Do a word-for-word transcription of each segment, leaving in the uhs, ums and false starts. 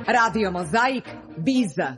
Radio Mozaik, Biza.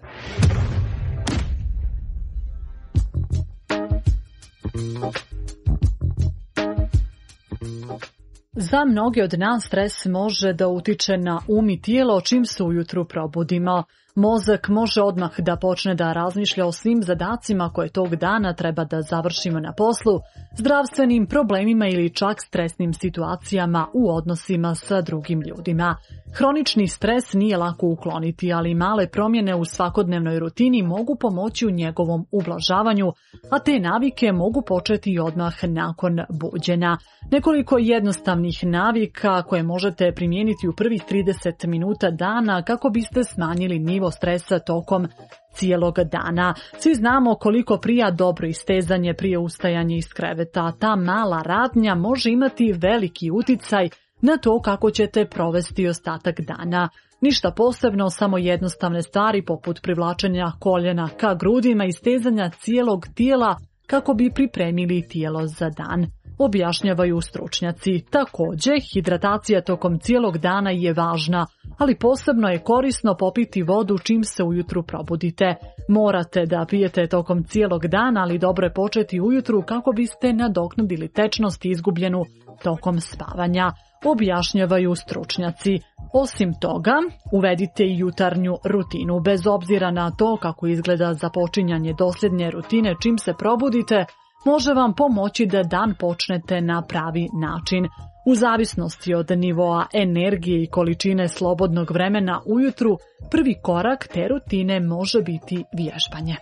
Za mnoge od nas stres može da utiče na um i tijelo čim se ujutru probudimo. Mozak može odmah da počne da razmišlja o svim zadacima koje tog dana treba da završimo na poslu, zdravstvenim problemima ili čak stresnim situacijama u odnosima sa drugim ljudima. Hronični stres nije lako ukloniti, ali male promjene u svakodnevnoj rutini mogu pomoći u njegovom ublažavanju, a te navike mogu početi odmah nakon buđenja. Nekoliko jednostavnih navika koje možete primijeniti u prvih trideset minuta dana kako biste smanjili nivo stresa tokom cijelog dana. Svi znamo koliko prija dobro istezanje prije ustajanja iz kreveta. Ta mala radnja može imati veliki uticaj na to kako ćete provesti ostatak dana. Ništa posebno, samo jednostavne stvari poput privlačenja koljena ka grudima i stezanja cijelog tijela kako bi pripremili tijelo za dan, objašnjavaju stručnjaci. Također, hidratacija tokom cijelog dana je važna, ali posebno je korisno popiti vodu čim se ujutru probudite. Morate da pijete tokom cijelog dana, ali dobro je početi ujutru kako biste nadoknadili tečnost izgubljenu tokom spavanja, objašnjavaju stručnjaci. Osim toga, uvedite i jutarnju rutinu. Bez obzira na to kako izgleda započinjanje dosljednje rutine čim se probudite, može vam pomoći da dan počnete na pravi način. U zavisnosti od nivoa energije i količine slobodnog vremena ujutru, prvi korak te rutine može biti vježbanje.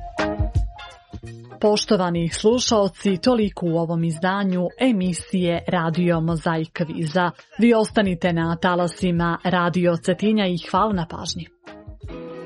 Poštovani slušaoci, toliko u ovom izdanju emisije Radio Mozaik Viza. Vi ostanite na talasima Radio Cetinja i hvala na pažnji.